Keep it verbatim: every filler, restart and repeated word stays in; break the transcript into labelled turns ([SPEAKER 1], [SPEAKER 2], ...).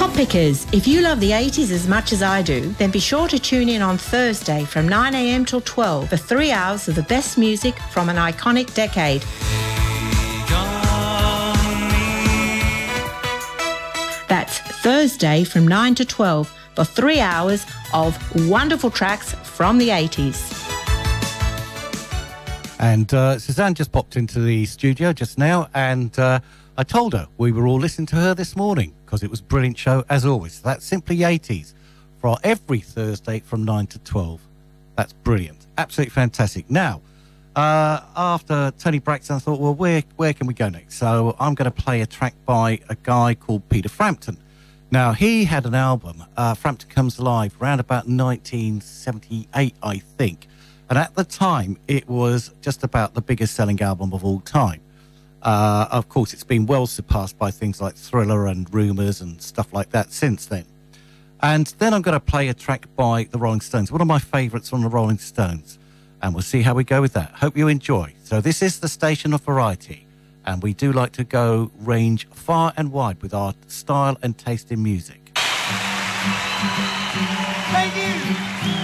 [SPEAKER 1] Top Pickers, if you love the eighties as much as I do, then be sure to tune in on Thursday from nine a m till twelve for three hours of the best music from an iconic decade. That's Thursday from nine to twelve for three hours of wonderful tracks from the eighties.
[SPEAKER 2] And uh, Suzanne just popped into the studio just now, and uh, I told her we were all listening to her this morning because it was a brilliant show, as always. So that's Simply eighties for every Thursday from nine to twelve. That's brilliant. Absolutely fantastic. Now, uh, after Tony Braxton, I thought, well, where, where can we go next? So I'm going to play a track by a guy called Peter Frampton. Now, he had an album, uh, Frampton Comes Alive, around about nineteen seventy-eight, I think. And at the time, it was just about the biggest selling album of all time. Uh, of course, it's been well surpassed by things like Thriller and Rumours and stuff like that since then. And then I'm going to play a track by the Rolling Stones, one of my favourites from the Rolling Stones. And we'll see how we go with that. Hope you enjoy. So this is the Station of Variety. And we do like to go range far and wide with our style and taste in music.